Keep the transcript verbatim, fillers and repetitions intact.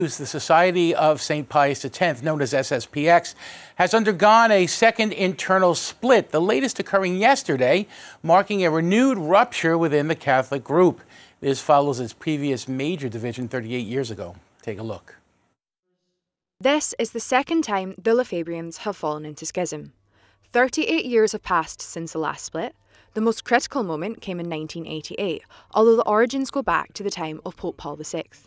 The Society of Saint Pius X, known as S S P X, has undergone a second internal split, the latest occurring yesterday, marking a renewed rupture within the Catholic group. This follows its previous major division thirty-eight years ago. Take a look. This is the second time the Lefebvrians have fallen into schism. thirty-eight years have passed since the last split. The most critical moment came in nineteen eighty-eight, although the origins go back to the time of Pope Paul the Sixth.